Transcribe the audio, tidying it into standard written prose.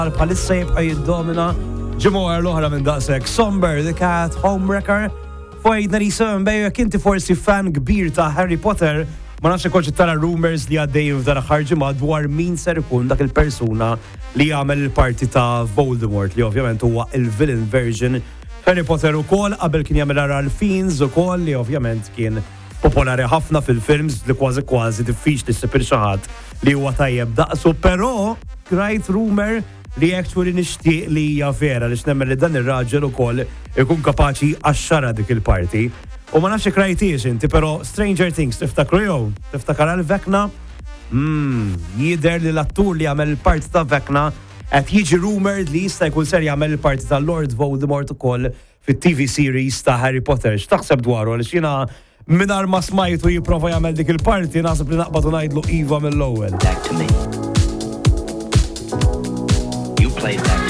Bħalissa jibqa' jiddomina ġimgħa l-oħra minn daqshekk Somber the Cat Homewrecker. Fwajdna li sewem bejjek inti forsi fan kbir ta' Harry Potter, ma nafx ikollx tara rumors li għaddejjin f'dan aħħar ġimgħa dwar min ser ikun dak il-persuna li jagħmel il-parti ta' Voldemort li ovvjament huwa il-villain version. Harry Potter ukoll qabel kien jagħmel Ralph Fiennes ukoll li ovvjament kien popolari ħafna fil-films li kważi diffiċli ssib xi ħadd li huwa tajjeb daqsu, però rajt rumor li actually nixtieq li hija vera li x'nemmen li dan ir-raġel ukoll ikun kapaċi għaxxara dik il-parti. U ma nafx krajtiex inti, però Stranger Things tiftakru jew? Tiftakar għal Vecna? Jidher li l-attur li jagħmel il-parti ta' Vecna qed jiġi rumored li jista' jkun ser jagħmel il-parti ta' Lord Voldemort ukoll fit-TV series ta' Harry Potter. X'taħseb dwaru għaliex jiena mingħajr ma smajtu jipprova jagħmel dik il-parti naħseb li naqbad ngħidlu iva mill-ewwel. Back to me. You played that